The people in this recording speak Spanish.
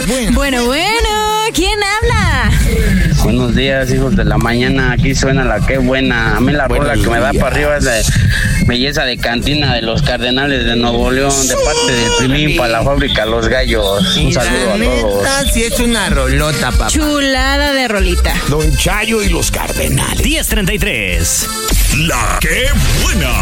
Bueno, ¿quién habla? Buenos días, hijos de la mañana. Aquí suena la que buena. A mí la rola que me da para arriba es la belleza de cantina de los Cardenales de Nuevo León, de parte del Primín para la fábrica Los Gallos. Un saludo a todos. Sí, es una rolota, papá. Chulada de rolita. Don Chayo y los Cardenales. 10:33. La que buena.